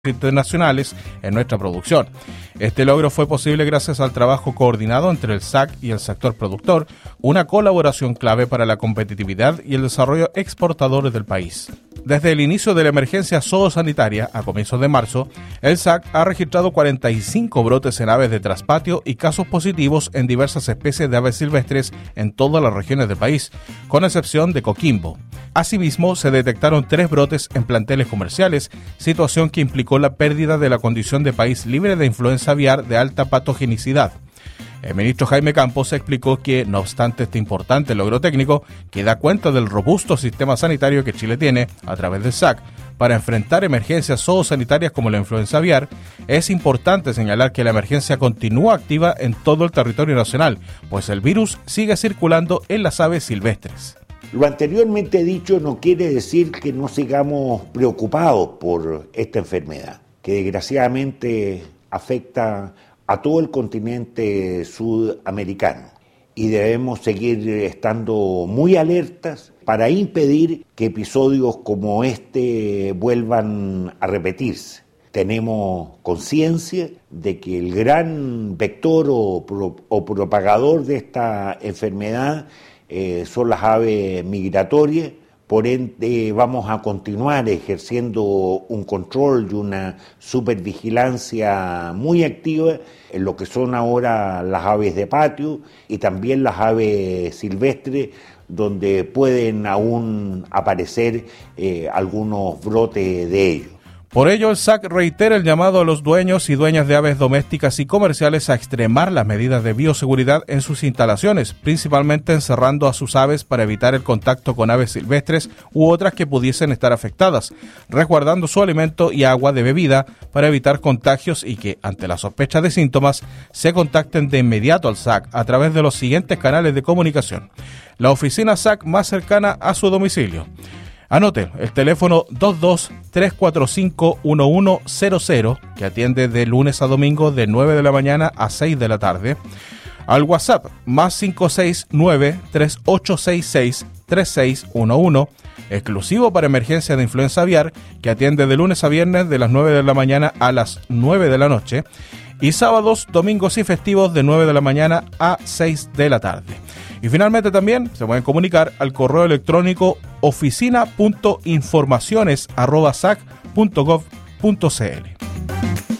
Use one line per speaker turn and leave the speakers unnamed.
internacionales en nuestra producción. Este logro fue posible gracias al trabajo coordinado entre el SAC y el sector productor, una colaboración clave para la competitividad y el desarrollo exportador del país. Desde el inicio de la emergencia zoosanitaria, a comienzos de marzo, el SAC ha registrado 45 brotes en aves de traspatio y casos positivos en diversas especies de aves silvestres en todas las regiones del país, con excepción de Coquimbo. Asimismo, se detectaron 3 brotes en planteles comerciales, situación que implicó la pérdida de la condición de país libre de influenza aviar de alta patogenicidad. El ministro Jaime Campos explicó que, no obstante este importante logro técnico, que da cuenta del robusto sistema sanitario que Chile tiene, a través del SAC, para enfrentar emergencias zoosanitarias como la influenza aviar, es importante señalar que la emergencia continúa activa en todo el territorio nacional, pues el virus sigue circulando en las aves silvestres.
Lo anteriormente dicho no quiere decir que no sigamos preocupados por esta enfermedad, que desgraciadamente afecta a todo el continente sudamericano, y debemos seguir estando muy alertas para impedir que episodios como este vuelvan a repetirse. Tenemos conciencia de que el gran vector o propagador de esta enfermedad son las aves migratorias. Por ende, vamos a continuar ejerciendo un control y una supervigilancia muy activa en lo que son ahora las aves de patio y también las aves silvestres, donde pueden aún aparecer algunos brotes de ellos.
Por ello, el SAC reitera el llamado a los dueños y dueñas de aves domésticas y comerciales a extremar las medidas de bioseguridad en sus instalaciones, principalmente encerrando a sus aves para evitar el contacto con aves silvestres u otras que pudiesen estar afectadas, resguardando su alimento y agua de bebida para evitar contagios y que, ante la sospecha de síntomas, se contacten de inmediato al SAC a través de los siguientes canales de comunicación. La oficina SAC más cercana a su domicilio. Anote el teléfono 22-345-1100, que atiende de lunes a domingo de 9 de la mañana a 6 de la tarde. Al WhatsApp, más 569-3866-3611, exclusivo para emergencia de influenza aviar, que atiende de lunes a viernes de las 9 de la mañana a las 9 de la noche. Y sábados, domingos y festivos de 9 de la mañana a 6 de la tarde. Y finalmente también se pueden comunicar al correo electrónico oficina.informaciones@sac.gov.cl.